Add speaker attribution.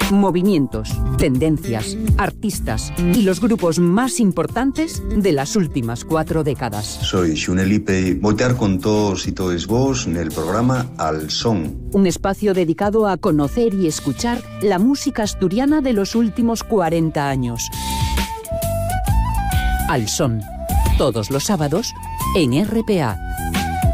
Speaker 1: movimientos, tendencias, artistas y los grupos más importantes de las últimas 4 décadas.
Speaker 2: Soy Xunelipe y voltear con todos y todes vos en el programa Al Son.
Speaker 1: Un espacio dedicado a conocer y escuchar la música asturiana de los últimos 40 años. Al Son, todos los sábados en RPA.